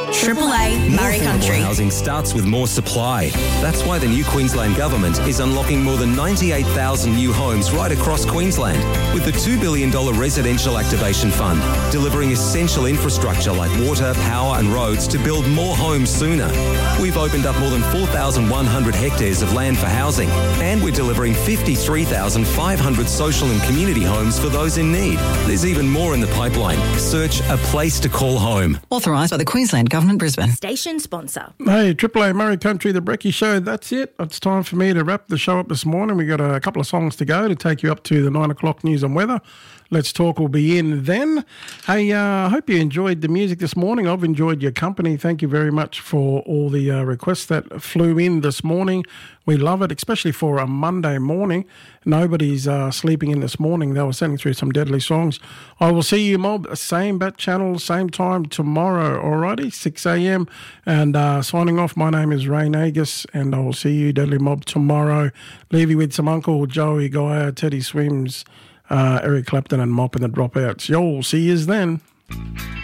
Triple A Murray Country. Housing starts with more supply. That's why the new Queensland Government is unlocking more than 98,000 new homes right across Queensland with the $2 billion Residential Activation Fund, delivering essential infrastructure like water, power and roads to build more homes sooner. We've opened up more than 4,100 hectares of land for housing, and we're delivering 53,500 social and community homes for those in need. There's even more in the pipeline. Search A Place to Call Home. Authorised by the Queensland Government, Brisbane. Station sponsor. Hey, Triple A Murray Country, the Brekkie Show. That's it. It's time for me to wrap the show up this morning. We got a couple of songs to go to take you up to the 9 o'clock news and weather. Let's Talk will be in then. Hey, I hope you enjoyed the music this morning. I've enjoyed your company. Thank you very much for all the requests that flew in this morning. We love it, especially for a Monday morning. Nobody's sleeping in this morning. They were sending through some deadly songs. I will see you, mob, same bat channel, same time tomorrow, alrighty, 6 a.m. And signing off, my name is Ray Nagus, and I will see you, Deadly Mob, tomorrow. Leave you with some Uncle Joey Geyer, Teddy Swims, Eric Clapton and Mop and the Dropouts. Yo, see yous then.